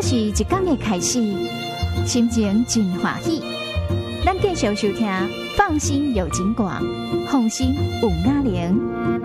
是一天的开始，心情真欢喜。咱继续收听，放心有情广，放心有雅玲。